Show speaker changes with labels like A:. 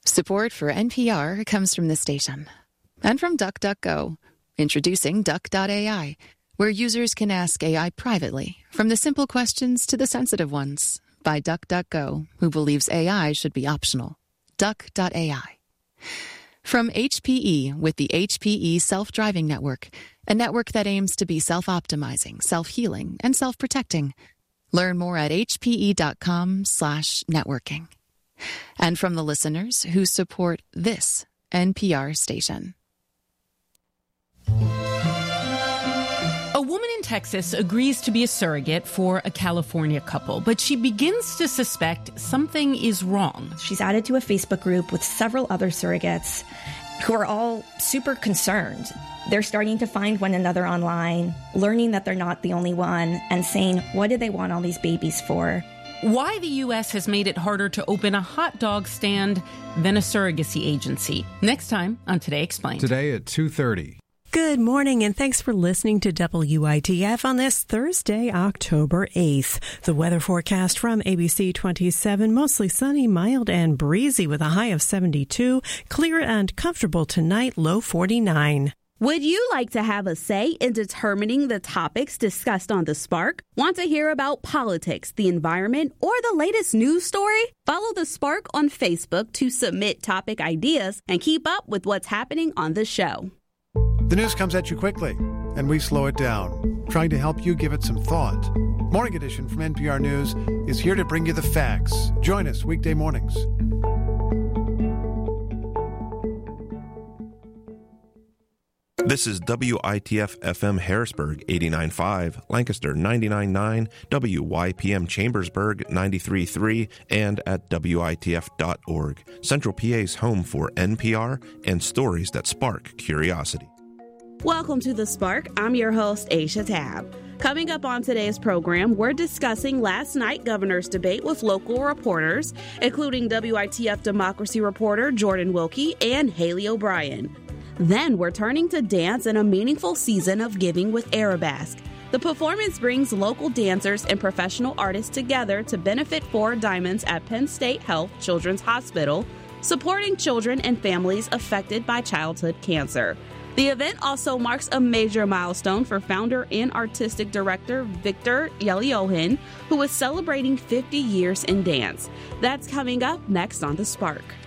A: Support for NPR comes from the station and from DuckDuckGo. Introducing Duck.ai, where users can ask AI privately, from the simple questions to the sensitive ones, by DuckDuckGo, who believes AI should be optional. Duck.ai. From HPE with the HPE Self-Driving Network, a network that aims to be self-optimizing, self-healing, and self-protecting. Learn more at hpe.com/networking. And from the listeners who support this NPR station.
B: A woman in Texas agrees to be a surrogate for a California couple, but she begins to suspect something is wrong.
C: She's added to a Facebook group with several other surrogates who are all super concerned. They're starting to find one another online, learning that they're not the only one, and saying, what do they want all these babies for?
B: Why the U.S. has made it harder to open a hot dog stand than a surrogacy agency. Next time on Today Explained.
D: Today at 2:30.
E: Good morning, and thanks for listening to WITF on this Thursday, October 8th. The weather forecast from ABC 27, mostly sunny, mild, and breezy with a high of 72. Clear and comfortable tonight, low 49.
F: Would you like to have a say in determining the topics discussed on The Spark? Want to hear about politics, the environment, or the latest news story? Follow The Spark on Facebook to submit topic ideas and keep up with what's happening on the show.
G: The news comes at you quickly, and we slow it down, trying to help you give it some thought. Morning Edition from NPR News is here to bring you the facts. Join us weekday mornings.
H: This is WITF-FM Harrisburg 89.5, Lancaster 99.9, WYPM Chambersburg 93.3, and at WITF.org, Central PA's home for NPR and stories that spark curiosity.
F: Welcome to The Spark. I'm your host, Aisha Tab. Coming up on today's program, we're discussing last night's governor's debate with local reporters, including WITF democracy reporter Jordan Wilkie and Haley O'Brien. Then we're turning to dance and a meaningful season of giving with Arabesque. The performance brings local dancers and professional artists together to benefit 4 Diamonds at Penn State Health Children's Hospital, supporting children and families affected by childhood cancer. The event also marks a major milestone for founder and artistic director Victor Yeliohin, who is celebrating 50 years in dance. That's coming up next on The Spark.